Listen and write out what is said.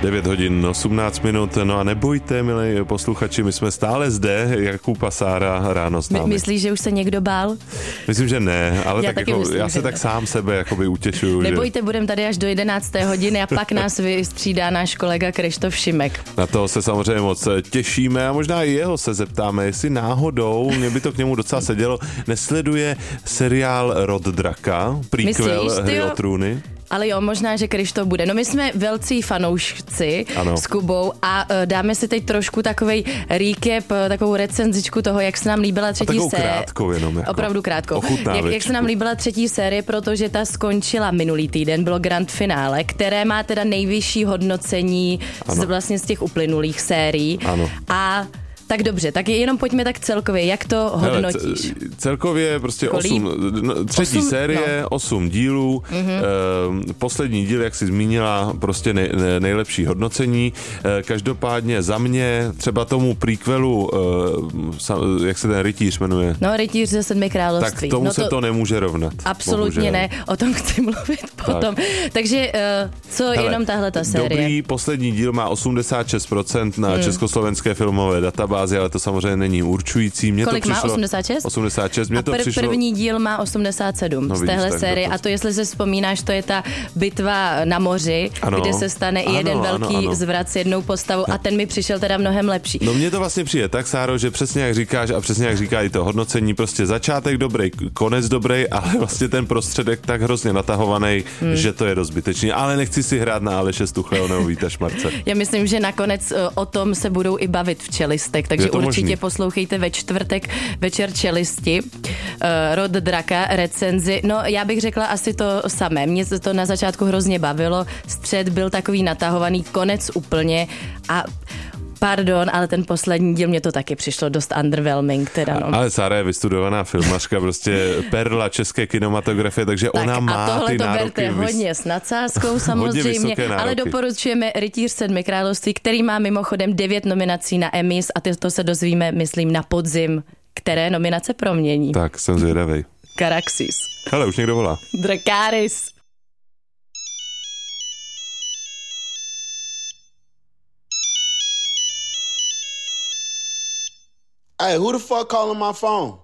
9 hodin 18 minut, no a nebojte, milí posluchači, my jsme stále zde, Jakub a Sára ráno s námi. Myslíš, že už se někdo bál? Myslím, že ne, ale já se tak ne. sám sebe jakoby utěšuju. Nebojte, budeme tady až do 11. hodiny a pak nás vystřídá náš kolega Krištof Šimek. Na toho se samozřejmě moc těšíme a možná i jeho se zeptáme, jestli náhodou, mě by to k němu docela sedělo, nesleduje seriál Rod Draka, prequel Hry o trůny. Ale jo, možná, že Krištof bude. No my jsme velcí fanoušci s Kubou a dáme si teď trošku takovej recap, takovou recenzičku toho, jak se nám líbila třetí série. Krátko jenom. Jako opravdu krátko. Jak se nám líbila třetí série, protože ta skončila minulý týden, bylo grand finále, které má teda nejvyšší hodnocení vlastně z těch uplynulých sérií. Ano. A tak dobře, tak jenom pojďme tak celkově, jak to hodnotíš? Celkově prostě třetí série, 8 dílů, poslední díl, jak jsi zmínila, prostě nejlepší hodnocení. Každopádně za mě, třeba tomu prequelu, jak se ten rytíř jmenuje? No, rytíř ze 7 království. Tak tomu se to nemůže rovnat. Absolutně bohužel. Ne, o tom chci mluvit potom. Takže jenom tahle ta série? Dobrý, poslední díl má 86% na československé filmové databázi, ale to samozřejmě není určující. Kolik má? 86? 86. První díl má 87 z téhle série. A to, jestli se vzpomínáš, to je ta bitva na moři, kde se stane i jeden velký zvrat s jednou postavou a ten mi přišel teda mnohem lepší. No mně to vlastně přijde tak, Sáro, že přesně jak říkáš a přesně jak říká i to hodnocení, prostě začátek dobrý, konec dobrý, ale vlastně ten prostředek tak hrozně natahovaný, že to je dost zbytečný. Ale nechci si hrát na Aleše Stuchleho, víte, Šmarce. Já myslím, že nakonec o tom se budou i bavit v Čelistech, takže určitě poslouchejte ve čtvrtek večer Čelisti. Rod Draka, recenzi. No, já bych řekla asi to samé. Mě to na začátku hrozně bavilo. Střed byl takový natahovaný, konec úplně a pardon, ale ten poslední díl mě to taky přišlo dost underwhelming teda, no. Ale Sára je vystudovaná filmařka, prostě perla české kinematografie, takže tak, ona má ty nároky. A tohle to berte hodně s nadsázkou samozřejmě, ale doporučujeme Rytíř 7 království, který má mimochodem 9 nominací na Emmys a to se dozvíme, myslím, na podzim, které nominace promění. Tak, jsem zvědavej. Caraxis. Hele, už někdo volá. Dracarys. Hey, who the fuck calling my phone?